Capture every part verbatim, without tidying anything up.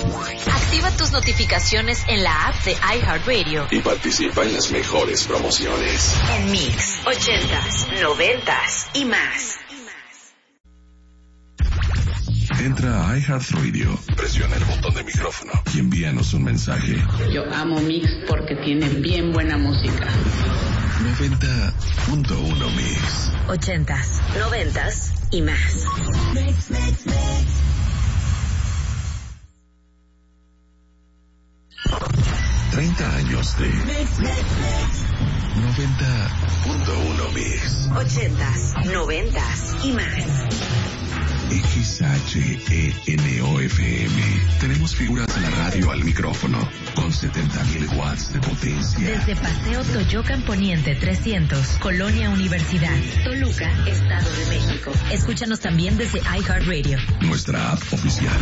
Activa tus notificaciones en la app de iHeartRadio y participa en las mejores promociones. En Mix, ochentas, noventas y más. Entra a iHeartRadio, presiona el botón de micrófono y envíanos un mensaje. Yo amo Mix porque tiene bien buena música. noventa punto uno Mix. Ochentas, noventas y más. Mix, mix, mix. treinta años de noventa punto uno Mix. Ochentas, noventas y más. X H E N O F M. Tenemos figuras de la radio al micrófono con setenta mil watts de potencia. Desde Paseo Toyocan Poniente trescientos, Colonia Universidad, Toluca, Estado de México. Escúchanos también desde iHeartRadio. Nuestra app oficial.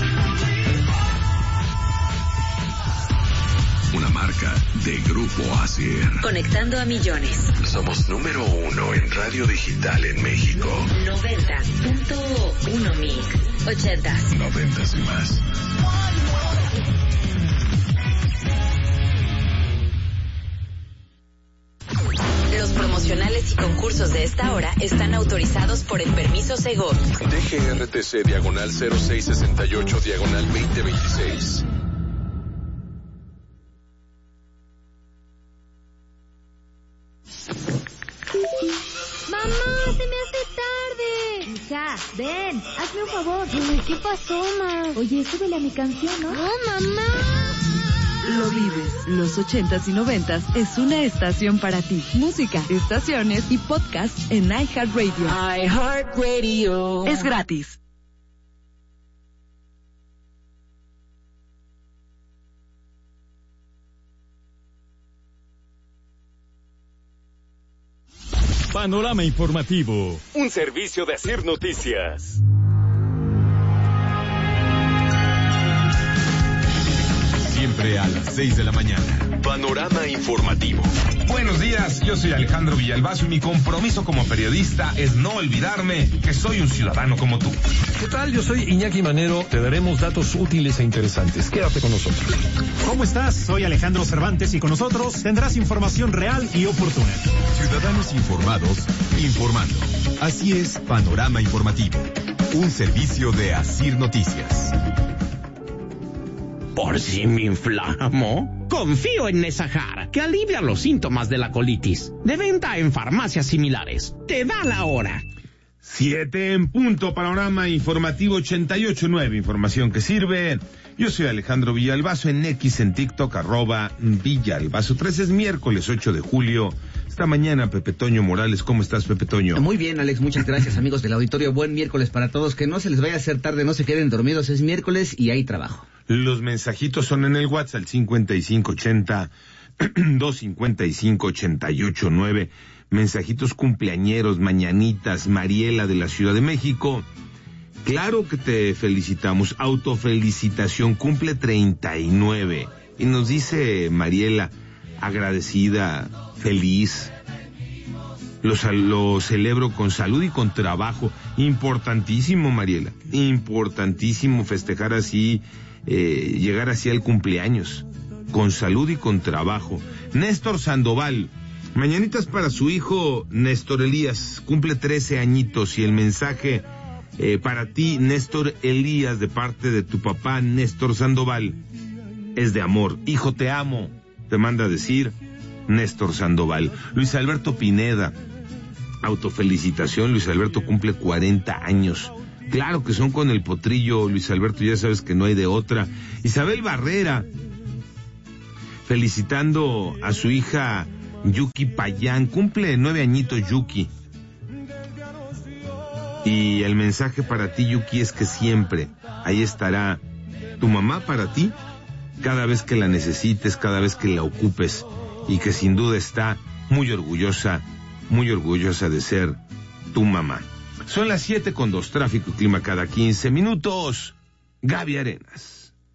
Una marca de Grupo Acer. Conectando a millones. Somos número uno en radio digital en México. noventa punto uno Mix. Ochentas. Noventas y más. Los promocionales y concursos de esta hora están autorizados por el permiso Segov. D G R T C diagonal cero seis sesenta y ocho diagonal veinte veintiséis. ¡Mamá, se me hace tarde! Hija, ven, hazme un favor. Ay, ¿qué pasó, ma? Oye, súbele a mi canción, ¿no? ¡No, mamá! Lo vives. Los ochentas y noventas es una estación para ti. Música, estaciones y podcast en iHeartRadio. iHeartRadio. Es gratis. Panorama Informativo, un servicio de Asir Noticias. Siempre a las seis de la mañana. Panorama Informativo. Buenos días, yo soy Alejandro Villalbazo y mi compromiso como periodista es no olvidarme que soy un ciudadano como tú. ¿Qué tal? Yo soy Iñaki Manero. Te daremos datos útiles e interesantes. Quédate con nosotros. ¿Cómo estás? Soy Alejandro Cervantes y con nosotros tendrás información real y oportuna. Ciudadanos informados, informando. Así es, Panorama Informativo, un servicio de Asir Noticias. Por si me inflamo, confío en Nesahar, que alivia los síntomas de la colitis. De venta en farmacias similares. Te da la hora. Siete en punto, Panorama Informativo ochenta y ocho punto nueve, información que sirve. Yo soy Alejandro Villalbazo, en X, en TikTok, arroba Villalbazo. tres es miércoles ocho de julio. Esta mañana, Pepe Toño Morales. ¿Cómo estás, Pepe Toño? Muy bien, Alex, muchas gracias, amigos del auditorio. Buen miércoles para todos. Que no se les vaya a hacer tarde, no se queden dormidos. Es miércoles y hay trabajo. Los mensajitos son en el WhatsApp, cincuenta y cinco ochenta, doscientos cincuenta y cinco, ochenta y ocho nueve. Mensajitos cumpleañeros, mañanitas, Mariela de la Ciudad de México. Claro que te felicitamos, autofelicitación, cumple treinta y nueve. Y nos dice Mariela, agradecida, feliz. Lo, lo celebro con salud y con trabajo. Importantísimo, Mariela, importantísimo festejar así, eh, llegar así al cumpleaños, con salud y con trabajo. Néstor Sandoval, mañanitas para su hijo Néstor Elías, cumple trece añitos, y el mensaje eh, para ti, Néstor Elías, de parte de tu papá Néstor Sandoval, es de amor. Hijo, te amo, te manda a decir Néstor Sandoval. Luis Alberto Pineda, autofelicitación, Luis Alberto cumple cuarenta años. Claro que son con el potrillo, Luis Alberto, ya sabes que no hay de otra. Isabel Barrera, felicitando a su hija Yuki Payán, cumple nueve añitos Yuki. Y el mensaje para ti, Yuki, es que siempre ahí estará tu mamá para ti, cada vez que la necesites, cada vez que la ocupes, y que sin duda está muy orgullosa, muy orgullosa de ser tu mamá. Son las siete con dos, tráfico y clima cada quince minutos. Gaby Arenas.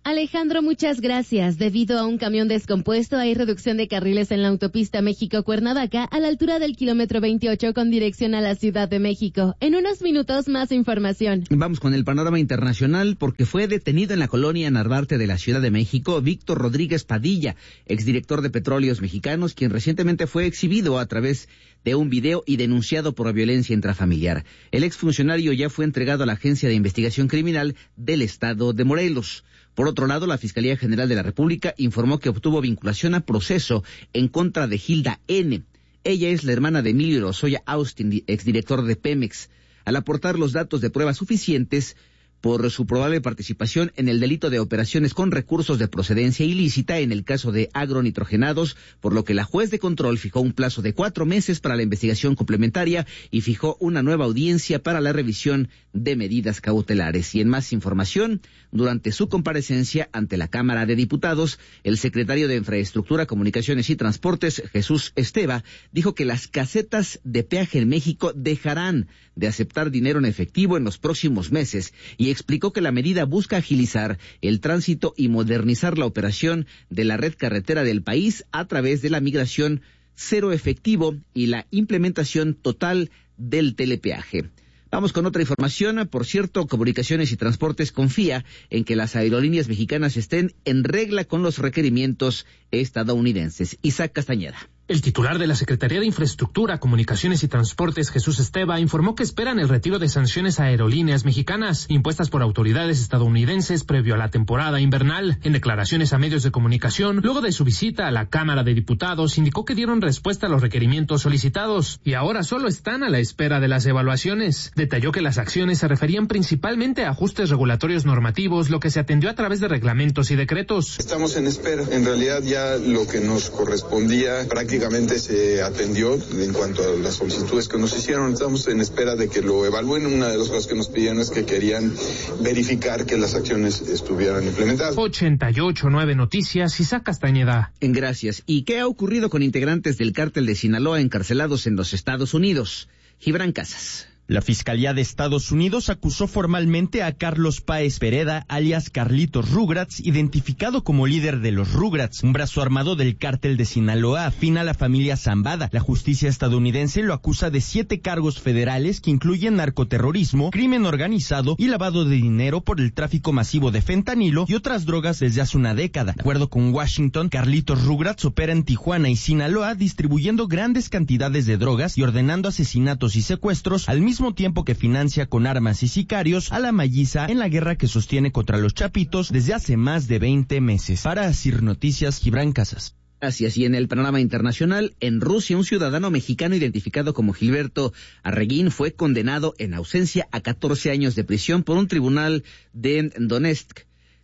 Alejandro, muchas gracias. Debido a un camión descompuesto, hay reducción de carriles en la autopista México-Cuernavaca a la altura del kilómetro veintiocho con dirección a la Ciudad de México. En unos minutos, más información. Vamos con el panorama internacional porque fue detenido en la colonia Narvarte de la Ciudad de México Víctor Rodríguez Padilla, exdirector de Petróleos Mexicanos, quien recientemente fue exhibido a través de un video y denunciado por violencia intrafamiliar. El exfuncionario ya fue entregado a la Agencia de Investigación Criminal del Estado de Morelos. Por otro lado, la Fiscalía General de la República informó que obtuvo vinculación a proceso en contra de Hilda N. Ella es la hermana de Emilio Lozoya Austin, exdirector de Pemex, al aportar los datos de pruebas suficientes por su probable participación en el delito de operaciones con recursos de procedencia ilícita en el caso de agronitrogenados, por lo que la juez de control fijó un plazo de cuatro meses para la investigación complementaria y fijó una nueva audiencia para la revisión de medidas cautelares. Y en más información, durante su comparecencia ante la Cámara de Diputados, el secretario de Infraestructura, Comunicaciones y Transportes, Jesús Esteva, dijo que las casetas de peaje en México dejarán de aceptar dinero en efectivo en los próximos meses y explicó que la medida busca agilizar el tránsito y modernizar la operación de la red carretera del país a través de la migración cero efectivo y la implementación total del telepeaje. Vamos con otra información. Por cierto, Comunicaciones y Transportes confía en que las aerolíneas mexicanas estén en regla con los requerimientos estadounidenses. Isaac Castañeda. El titular de la Secretaría de Infraestructura, Comunicaciones y Transportes, Jesús Esteva, informó que esperan el retiro de sanciones a aerolíneas mexicanas impuestas por autoridades estadounidenses previo a la temporada invernal. En declaraciones a medios de comunicación, luego de su visita a la Cámara de Diputados, indicó que dieron respuesta a los requerimientos solicitados y ahora solo están a la espera de las evaluaciones. Detalló que las acciones se referían principalmente a ajustes regulatorios normativos, lo que se atendió a través de reglamentos y decretos. Estamos en espera. En realidad ya lo que nos correspondía prácticamente se atendió en cuanto a las solicitudes que nos hicieron. Estamos en espera de que lo evalúen. Una de las cosas que nos pidieron es que querían verificar que las acciones estuvieran implementadas. ochenta y ocho punto nueve Noticias, Isaac Castañeda. Gracias. ¿Y qué ha ocurrido con integrantes del cártel de Sinaloa encarcelados en los Estados Unidos? Gibran Casas. La Fiscalía de Estados Unidos acusó formalmente a Carlos Páez Pereda, alias Carlitos Rugrats, identificado como líder de los Rugrats, un brazo armado del cártel de Sinaloa afín a la familia Zambada. La justicia estadounidense lo acusa de siete cargos federales que incluyen narcoterrorismo, crimen organizado y lavado de dinero por el tráfico masivo de fentanilo y otras drogas desde hace una década. De acuerdo con Washington, Carlitos Rugrats opera en Tijuana y Sinaloa distribuyendo grandes cantidades de drogas y ordenando asesinatos y secuestros al mismo mismo tiempo que financia con armas y sicarios a la Malliza en la guerra que sostiene contra los Chapitos desde hace más de veinte meses. Para Asir Noticias, Gibran Casas. Gracias. Y en el panorama internacional, en Rusia, un ciudadano mexicano identificado como Gilberto Arreguín fue condenado en ausencia a catorce años de prisión por un tribunal de Donetsk,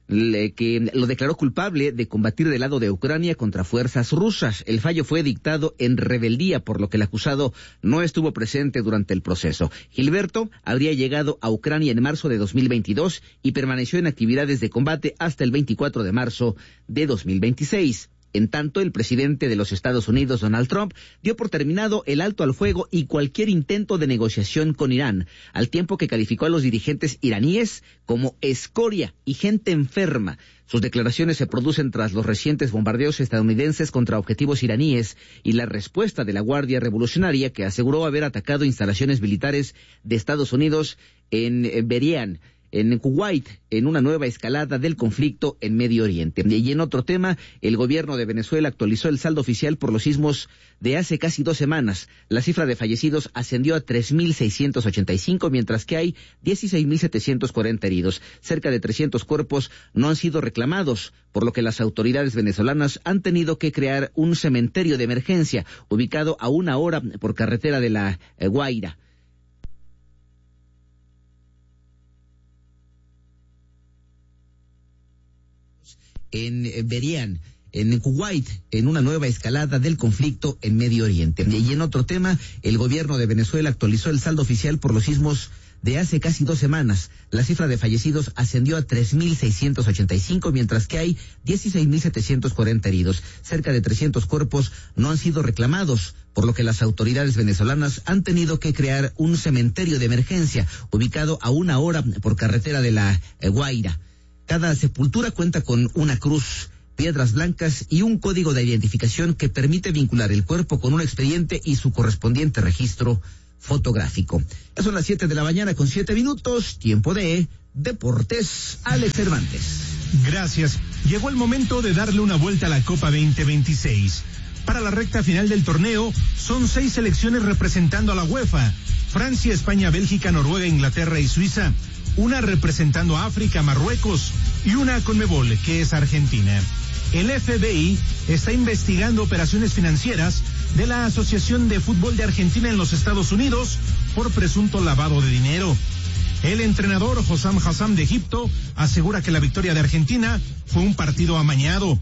que lo declaró culpable de combatir del lado de Ucrania contra fuerzas rusas. El fallo fue dictado en rebeldía, por lo que el acusado no estuvo presente durante el proceso. Gilberto habría llegado a Ucrania en marzo de dos mil veintidós y permaneció en actividades de combate hasta el veinticuatro de marzo de dos mil veintiséis. En tanto, el presidente de los Estados Unidos, Donald Trump, dio por terminado el alto al fuego y cualquier intento de negociación con Irán, al tiempo que calificó a los dirigentes iraníes como escoria y gente enferma. Sus declaraciones se producen tras los recientes bombardeos estadounidenses contra objetivos iraníes y la respuesta de la Guardia Revolucionaria, que aseguró haber atacado instalaciones militares de Estados Unidos en Berían, en Kuwait, en una nueva escalada del conflicto en Medio Oriente. Y en otro tema, el gobierno de Venezuela actualizó el saldo oficial por los sismos de hace casi dos semanas. La cifra de fallecidos ascendió a tres mil seiscientos ochenta y cinco, mientras que hay dieciséis mil setecientos cuarenta heridos. Cerca de trescientos cuerpos no han sido reclamados, por lo que las autoridades venezolanas han tenido que crear un cementerio de emergencia ubicado a una hora por carretera de la eh, Guaira. En Berían, en Kuwait, en una nueva escalada del conflicto en Medio Oriente. Y en otro tema, el gobierno de Venezuela actualizó el saldo oficial por los sismos de hace casi dos semanas. La cifra de fallecidos ascendió a tres mil seiscientos ochenta y cinco, mientras que hay dieciséis mil setecientos cuarenta heridos. Cerca de trescientos cuerpos no han sido reclamados, por lo que las autoridades venezolanas han tenido que crear un cementerio de emergencia ubicado a una hora por carretera de la eh, Guaira. Cada sepultura cuenta con una cruz, piedras blancas y un código de identificación que permite vincular el cuerpo con un expediente y su correspondiente registro fotográfico. Ya son las siete de la mañana con siete minutos, tiempo de Deportes. Alex Cervantes. Gracias. Llegó el momento de darle una vuelta a la Copa veinte veintiséis. Para la recta final del torneo, son seis selecciones representando a la UEFA: Francia, España, Bélgica, Noruega, Inglaterra y Suiza. Una representando a África, Marruecos, y una Conmebol, que es Argentina. El F B I está investigando operaciones financieras de la Asociación de Fútbol de Argentina en los Estados Unidos por presunto lavado de dinero. El entrenador Hossam Hassam de Egipto asegura que la victoria de Argentina fue un partido amañado.